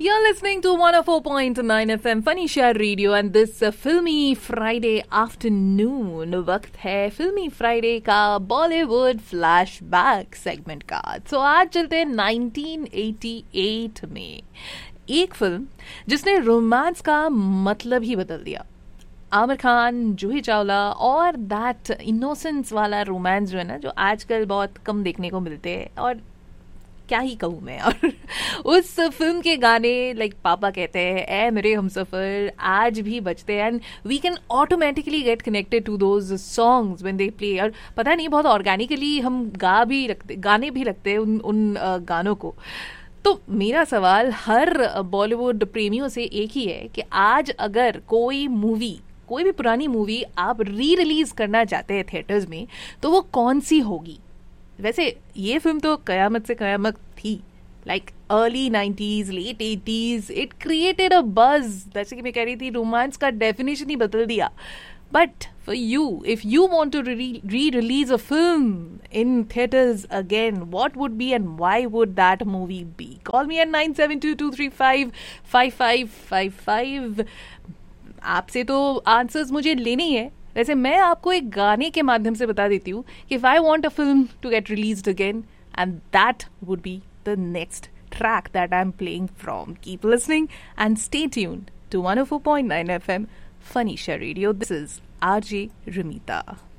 You're listening to 104.9 FM Funny Share Radio and this filmy Friday afternoon. वक्त है फिल्मी Friday का Bollywood flashback segment का. तो आज चलते हैं 1988 में एक फिल्म जिसने रोमांस का मतलब ही बदल दिया. आमिर खान, जूही चावला और दैट इनोसेंस वाला रोमांस जो है ना, जो आजकल बहुत कम देखने को मिलते हैं. और क्या ही कहूँ मैं. और उस फिल्म के गाने लाइक पापा कहते हैं, ए मेरे हमसफर, आज भी बजते हैं. And we can automatically get connected to those songs when they play. और पता नहीं, बहुत ऑर्गेनिकली हम गाने भी लगते हैं उन गानों को. तो मेरा सवाल हर बॉलीवुड प्रेमियों से एक ही है कि आज अगर कोई भी पुरानी मूवी आप री रिलीज करना चाहते हैं थिएटर्स में, तो वो कौन सी होगी? वैसे ये फिल्म तो कयामत से कयामत थी. Like early 90s, late 80s, it created a बज. जैसे कि मैं कह रही थी, रोमांस का डेफिनेशन ही बदल दिया. But for you, if you want to re-release a film in theaters again, what would be and why would that movie be? Call me at 9722355555. आपसे तो आंसर्स मुझे लेने ही है. वैसे मैं आपको एक गाने के माध्यम से बता देती हूँ कि if I want a film to get released again, and that would be the next track that I am playing from. Keep listening and stay tuned to 104.9 FM Funny Share Radio. This is RJ Ramita.